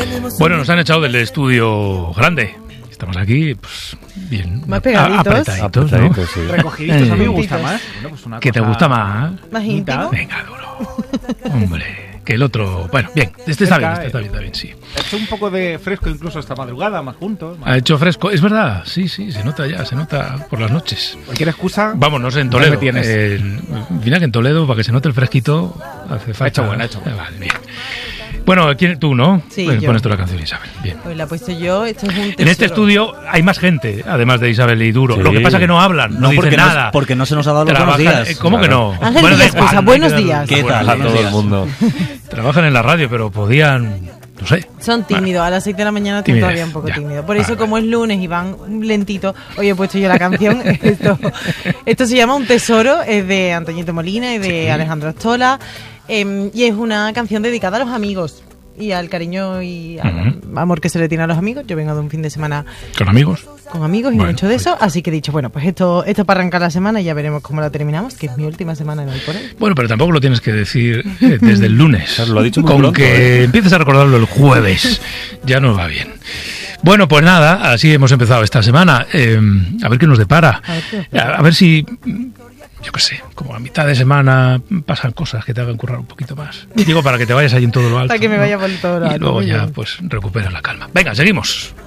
Bueno, nos han echado del estudio grande. Estamos aquí, pues, bien. Más pegaditos. Apretaditos, ¿no? Sí. Recogiditos, a mí me gusta más. Bueno, pues una ¿Qué te cosa gusta más? Más íntimo. Venga, duro. Hombre, que el otro... Bueno, bien, este está bien, sí. Ha hecho un poco de fresco incluso esta madrugada, más juntos. Ha hecho fresco, es verdad, sí, se nota por las noches. Cualquier excusa... Vamos, no sé, en Toledo. me tienes. Mira que en Toledo, para que se note el fresquito, hace falta... Ha hecho bueno. Vale, bien. Bueno, tú, ¿no? Sí, Pues yo. pones tú la canción, Isabel. Bien. Pues la he puesto yo, esto es un tesoro. En este estudio hay más gente, además de Isabel y Duro. Sí. Lo que pasa es que no hablan, no dicen nada. Porque no se nos ha dado los buenos Trabajan- días. ¿Cómo Claro. que no? Ángel da Díaz igual, Cosa, hay buenos que dar- días. ¿Qué tal? Buenos A todo días. el mundo. Trabajan en la radio, pero podían, no sé. Son tímidos, a las 6 de la mañana están Timidez, todavía un poco ya. tímidos. Por eso, Vale, como es lunes y van lentito, hoy he puesto yo la canción. Esto se llama Un Tesoro, es de Antoñito Molina y de Alejandro Astola. Y es una canción dedicada a los amigos y al cariño y al amor que se le tiene a los amigos. Yo vengo de un fin de semana ¿Con amigos? con amigos y Bueno, mucho de eso, así que he dicho, bueno, pues esto para arrancar la semana y ya veremos cómo la terminamos, que es mi última semana en Hoy por Hoy. Bueno, pero tampoco lo tienes que decir desde el lunes. Claro, lo ha dicho muy Con pronto, que empieces a recordarlo el jueves, ya nos va bien. Bueno, pues nada, así hemos empezado esta semana. A ver qué nos depara. A ver si, yo qué sé, como a mitad de semana pasan cosas que te hagan currar un poquito más. Digo, para que te vayas ahí en todo lo alto. Para que me ¿no? vaya por todo lo Y alto, luego muy ya, bien. pues, recuperas la calma. Venga, seguimos.